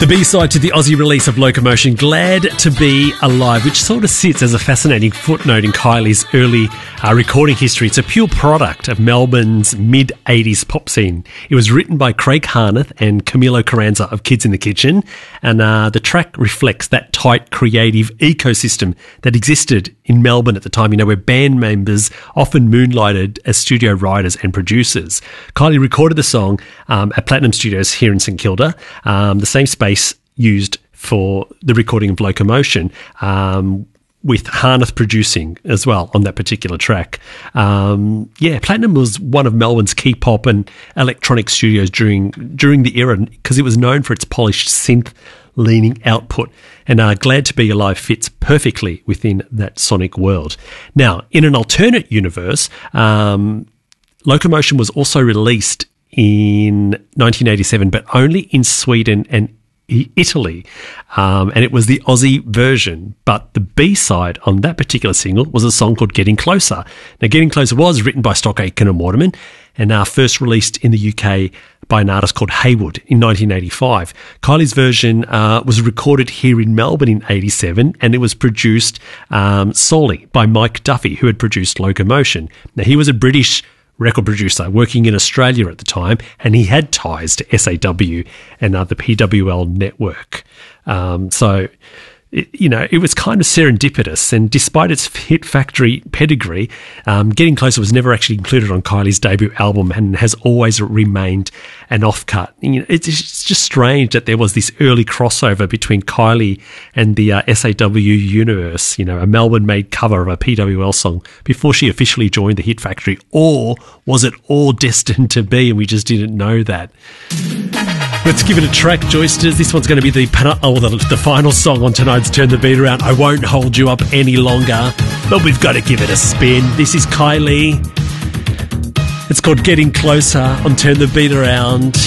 The B-side to the Aussie release of Locomotion, Glad to Be Alive, which sort of sits as a fascinating footnote in Kylie's early recording history. It's a pure product of Melbourne's mid-80s pop scene. It was written by Craig Harneth and Camilo Carranza of Kids in the Kitchen, and the track reflects that tight creative ecosystem that existed in Melbourne at the time, where band members often moonlighted as studio writers and producers. Kylie recorded the song at Platinum Studios here in St Kilda, the same space used for the recording of Locomotion, with Harneth producing as well on that particular track. Platinum was one of Melbourne's key pop and electronic studios during the era, because it was known for its polished synth-leaning output, and Glad to Be Alive fits perfectly within that sonic world. Now, in an alternate universe, Locomotion was also released in 1987, but only in Sweden and Italy, and it was the Aussie version, but the B-side on that particular single was a song called Getting Closer. Now, Getting Closer was written by Stock Aitken and Waterman, and first released in the UK by an artist called Haywood in 1985. Kylie's version was recorded here in Melbourne in 87, and it was produced solely by Mike Duffy, who had produced Locomotion. Now, he was a British record producer working in Australia at the time, and he had ties to SAW and the PWL network. It was kind of serendipitous, and despite its hit factory pedigree, Getting Closer was never actually included on Kylie's debut album and has always remained an offcut. It's just strange that there was this early crossover between Kylie and the SAW universe, a Melbourne-made cover of a PWL song before she officially joined the hit factory. Or was it all destined to be and we just didn't know that? Let's give it a track, Joysters. This one's going to be the final song on tonight's Turn the Beat Around. I won't hold you up any longer, but we've got to give it a spin. This is Kylie. It's called Getting Closer on Turn the Beat Around.